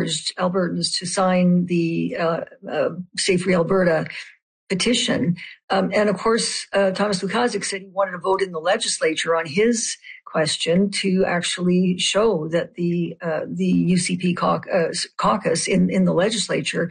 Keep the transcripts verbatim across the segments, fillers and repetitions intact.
encouraged Albertans to sign the uh, uh, Stay Free Alberta petition. Um, and of course, uh, Thomas Lukaszuk said he wanted to vote in the legislature on his question to actually show that the uh, the U C P caucus, caucus in, in the legislature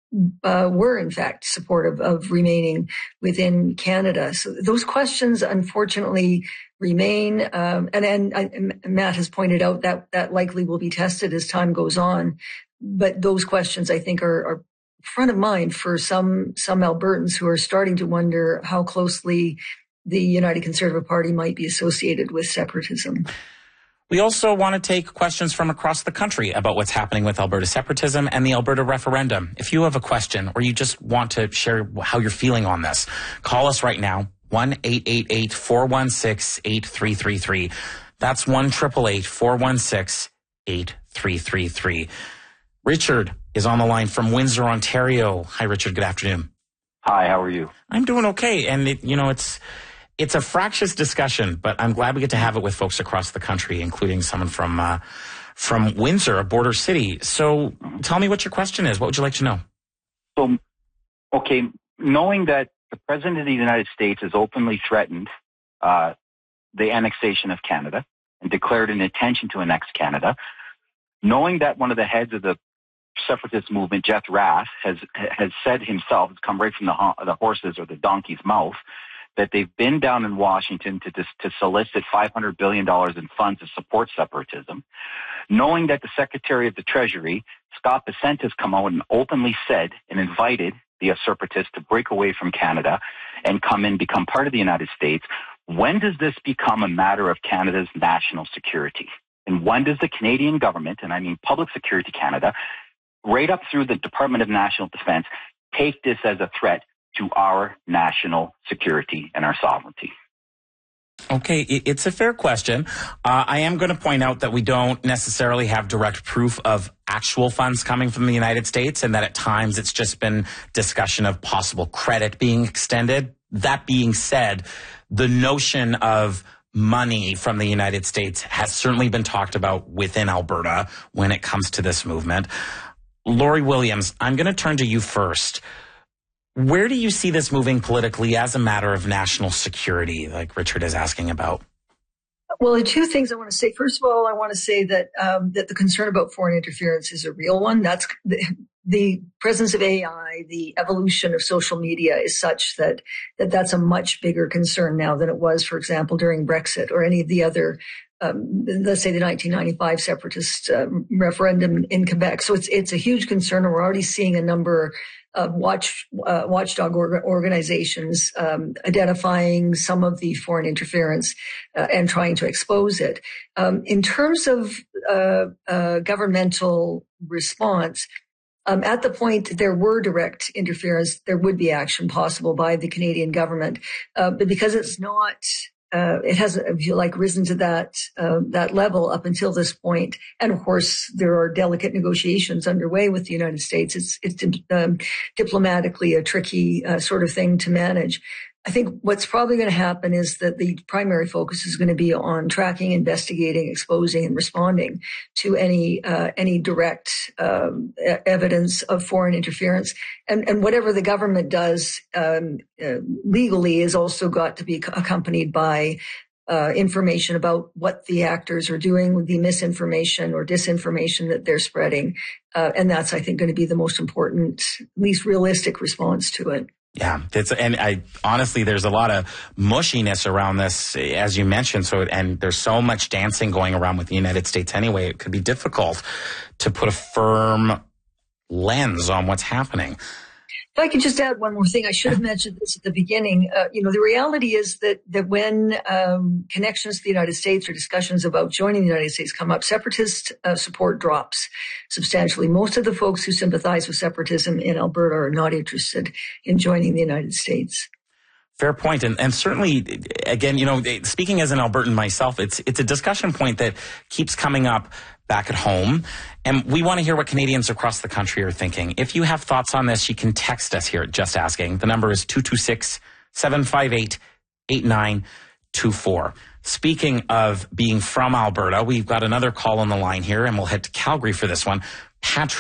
uh, were in fact supportive of remaining within Canada. So those questions, unfortunately, remain. Um, and and, and Matt has pointed out that that likely will be tested as time goes on. But those questions, I think, are, are front of mind for some some Albertans who are starting to wonder how closely the United Conservative Party might be associated with separatism. We also want to take questions from across the country about what's happening with Alberta separatism and the Alberta referendum. If you have a question or you just want to share how you're feeling on this, call us right now, one eight eight eight, four one six, eight three three three. That's one eight eight eight, four one six, eight three three three. Richard is on the line from Windsor, Ontario. Hi, Richard. Good afternoon. Hi, how are you? I'm doing okay. And, it, you know, it's it's a fractious discussion, but I'm glad we get to have it with folks across the country, including someone from uh, from Windsor, a border city. So tell me what your question is. What would you like to know? So, okay, knowing that the President of the United States has openly threatened uh, the annexation of Canada and declared an intention to annex Canada, knowing that one of the heads of the separatist movement, Jeff Rath, has has said himself, it's come right from the, the horse's or the donkey's mouth, that they've been down in Washington to dis, to solicit five hundred billion dollars in funds to support separatism, knowing that the Secretary of the Treasury, Scott Bessent, has come out and openly said and invited the separatists to break away from Canada and come in, become part of the United States, when does this become a matter of Canada's national security? And when does the Canadian government, and I mean Public Security Canada, right up through the Department of National Defense, take this as a threat to our national security and our sovereignty? Okay, it's a fair question. Uh, I am going to point out that we don't necessarily have direct proof of actual funds coming from the United States, and that at times it's just been discussion of possible credit being extended. That being said, the notion of money from the United States has certainly been talked about within Alberta when it comes to this movement. Lori Williams, I'm going to turn to you first. Where do you see this moving politically as a matter of national security, like Richard is asking about? Well, the two things I want to say. First of all, I want to say that um, that the concern about foreign interference is a real one. That's the, the presence of A I, the evolution of social media is such that, that that's a much bigger concern now than it was, for example, during Brexit or any of the other, um, let's say the nineteen ninety-five separatist um, referendum in Quebec. So it's it's a huge concern, and we're already seeing a number of watch uh, watchdog or, organizations um, identifying some of the foreign interference uh, and trying to expose it. Um, in terms of uh, uh, governmental response, um, at the point there were direct interference, there would be action possible by the Canadian government, uh, but because it's not. Uh, it hasn't, if you like, risen to that uh, that level up until this point. And of course, there are delicate negotiations underway with the United States. It's it's um, diplomatically a tricky uh, sort of thing to manage. I think what's probably going to happen is that the primary focus is going to be on tracking, investigating, exposing, and responding to any uh, any direct um, evidence of foreign interference. And, and whatever the government does um, uh, legally is also got to be accompanied by uh, information about what the actors are doing with the misinformation or disinformation that they're spreading. Uh, and that's, I think, going to be the most important, least realistic response to it. Yeah, it's, and I honestly, there's a lot of mushiness around this, as you mentioned. So, and there's so much dancing going around with the United States anyway. It could be difficult to put a firm lens on what's happening. If I could just add one more thing, I should have mentioned this at the beginning. Uh, you know, the reality is that that when um, connections to the United States or discussions about joining the United States come up, separatist uh, support drops substantially. Most of the folks who sympathize with separatism in Alberta are not interested in joining the United States. Fair point. And, and certainly, again, you know, speaking as an Albertan myself, it's it's a discussion point that keeps coming up back at home. And we want to hear what Canadians across the country are thinking. If you have thoughts on this, you can text us here at Just Asking. The number is two two six, seven five eight, eight nine two four. Speaking of being from Alberta, we've got another call on the line here, and we'll head to Calgary for this one. Patrick